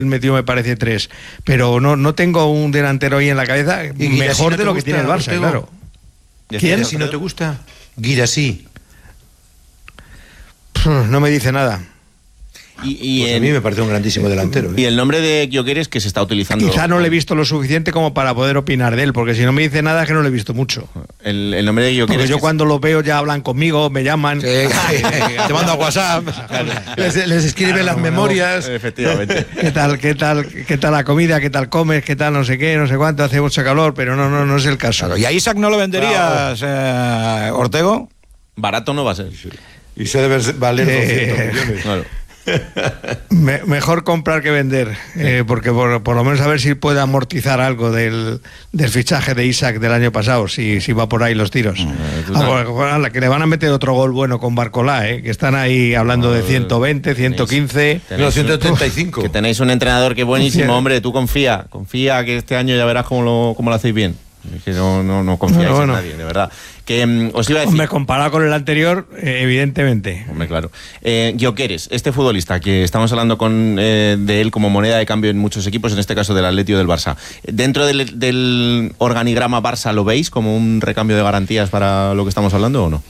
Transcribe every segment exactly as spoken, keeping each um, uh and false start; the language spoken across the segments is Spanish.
metió me parece tres, pero no, no tengo un delantero ahí en la cabeza mejor no de lo que tiene el Barça, claro. ¿Quién? Si no te gusta, Guirassy. No me dice nada. Y, y pues en, a mí me parece un grandísimo delantero. ¿eh? Y el nombre de Gyökeres que se está utilizando. Quizá no le he visto lo suficiente como para poder opinar de él, porque si no me dice nada es que no le he visto mucho. El, el nombre de Gyökeres. Porque yo cuando lo veo ya hablan conmigo, me llaman. Sí, te mando a WhatsApp, les, les escriben claro, las bueno, memorias. Efectivamente. ¿Qué tal, qué tal, qué tal la comida? ¿Qué tal comes? ¿Qué tal no sé qué? No sé cuánto, hace mucho calor, pero no, no, no es el caso. Claro, ¿y a Isaac no lo venderías, claro. eh, Ortego? Barato no va a ser. Y se debe valer doscientos millones. Claro. Me, mejor comprar que vender, eh, porque por, por lo menos a ver si puede amortizar algo del, del fichaje de Isaac del año pasado, si, si va por ahí los tiros. Mm, ah, bueno, la que le van a meter otro gol bueno con Barcolá, eh, que están ahí hablando no, de ciento veinte, ciento quince. Tenéis, no, ciento treinta y cinco. Que tenéis un entrenador que es buenísimo, hombre, tú confía, confía que este año ya verás cómo lo, cómo lo hacéis bien. Es que no, no, no confiáis no, bueno. en nadie, de verdad. Que um, os iba a decir. Hombre, comparado con el anterior, eh, evidentemente. Hombre, claro. Eh, Gyökeres, este futbolista que estamos hablando con eh, de él como moneda de cambio en muchos equipos, en este caso del Atleti o del Barça. ¿Dentro del, del organigrama Barça lo veis como un recambio de garantías para lo que estamos hablando o no?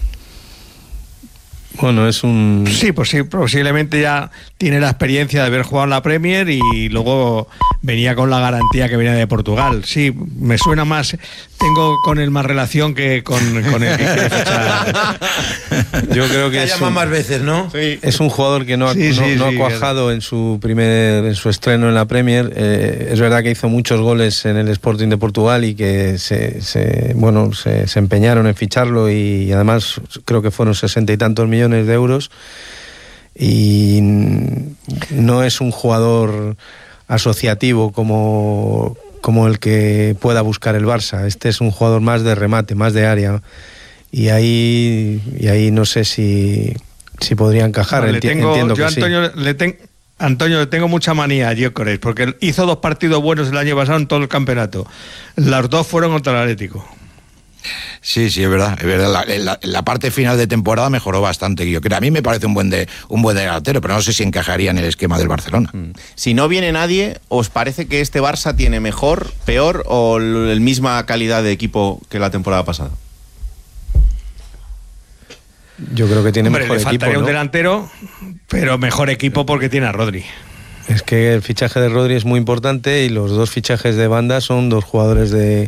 Bueno, es un... Sí, pues sí, posiblemente ya tiene la experiencia de haber jugado en la Premier y luego venía con la garantía que venía de Portugal. Sí, me suena más... Tengo con él más relación que con, con el que quiere fichar. Yo creo que es un, más veces, ¿no? Sí. Es un jugador que no ha, sí, sí, no, no sí, ha cuajado sí. en su primer en su estreno en la Premier. Eh, es verdad que hizo muchos goles en el Sporting de Portugal y que se, se bueno se, se empeñaron en ficharlo y, y además creo que fueron sesenta y tantos millones de euros. Y no es un jugador asociativo como como el que pueda buscar el Barça. Este es un jugador más de remate, más de área, y ahí y ahí no sé si, si podría encajar. No, le tengo, Entiendo yo que Antonio, sí. le ten, Antonio, le tengo mucha manía a Gyökeres, porque hizo dos partidos buenos el año pasado en todo el campeonato. Los dos fueron contra el Atlético. Sí, sí, es verdad, es verdad. La, la, la parte final de temporada mejoró bastante. Yo creo, a mí me parece un buen de, un buen delantero, pero no sé si encajaría en el esquema del Barcelona. Mm. Si no viene nadie, ¿os parece que este Barça tiene mejor, peor o la misma calidad de equipo que la temporada pasada? Yo creo que tiene Hombre, mejor le equipo, faltaría ¿no? un delantero, pero mejor equipo porque tiene a Rodri. Es que el fichaje de Rodri es muy importante y los dos fichajes de banda son dos jugadores de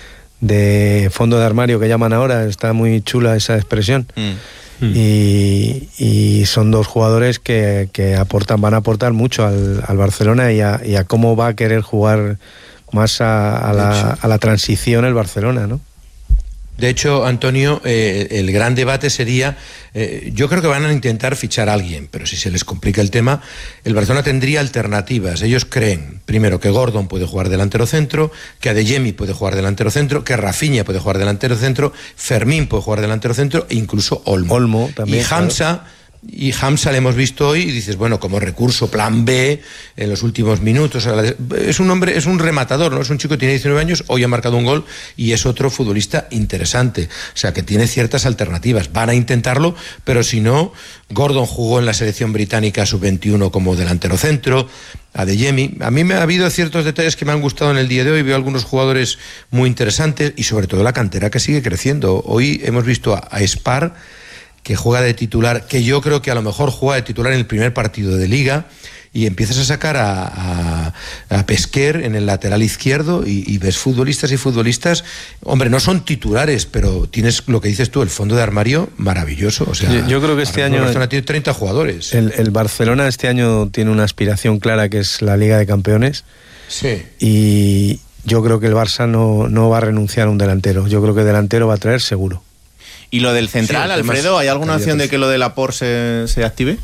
de fondo de armario que llaman ahora, está muy chula esa expresión. Mm. Y, y son dos jugadores que, que aportan, van a aportar mucho al, al Barcelona y a, y a cómo va a querer jugar más a, a, la, a la transición el Barcelona, ¿no? De hecho, Antonio, eh, el gran debate sería, eh, yo creo que van a intentar fichar a alguien, pero si se les complica el tema, el Barcelona tendría alternativas. Ellos creen, primero, que Gordon puede jugar delantero centro, que Adeyemi puede jugar delantero centro, que Rafinha puede jugar delantero centro, Fermín puede jugar delantero centro e incluso Olmo. Olmo también. Y Hamza... Claro. Y Hamza le hemos visto hoy y dices, bueno, como recurso, plan B, en los últimos minutos. Es un hombre, es un rematador, ¿no? Es un chico que tiene diecinueve años, hoy ha marcado un gol y es otro futbolista interesante. O sea, que tiene ciertas alternativas. Van a intentarlo, pero si no, Gordon jugó en la selección británica sub veintiuno como delantero centro. Adeyemi. A mí me ha habido ciertos detalles que me han gustado en el día de hoy. Veo algunos jugadores muy interesantes y sobre todo la cantera que sigue creciendo. Hoy hemos visto a, a Spar, que juega de titular, que yo creo que a lo mejor juega de titular en el primer partido de Liga, y empiezas a sacar a, a, a Pesquer en el lateral izquierdo y, y ves futbolistas y futbolistas, hombre, no son titulares, pero tienes lo que dices tú, el fondo de armario maravilloso. O sea, yo, yo creo que este año... El Barcelona tiene treinta jugadores. El, el Barcelona este año tiene una aspiración clara que es la Liga de Campeones. Sí. Y yo creo que el Barça no, no va a renunciar a un delantero. Yo creo que delantero va a traer seguro. ¿Y lo del central, sí, Alfredo? ¿Hay alguna opción de que lo de Laporte se, se active?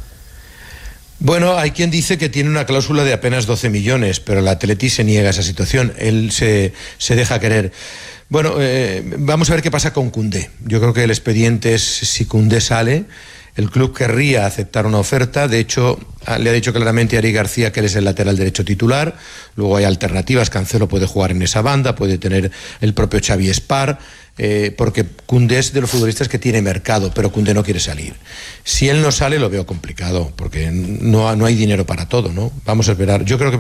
Bueno, hay quien dice que tiene una cláusula de apenas doce millones, pero el Atleti se niega a esa situación. Él se, se deja querer. Bueno, eh, vamos a ver qué pasa con Koundé. Yo creo que el expediente es, si Koundé sale, El club querría aceptar una oferta, de hecho le ha dicho claramente a Eric García que él es el lateral derecho titular, luego hay alternativas, Cancelo puede jugar en esa banda, puede tener el propio Xavi Espar, eh, porque Koundé es de los futbolistas que tiene mercado, pero Koundé no quiere salir. Si él no sale lo veo complicado, porque no, no hay dinero para todo, ¿no? Vamos a esperar, yo creo que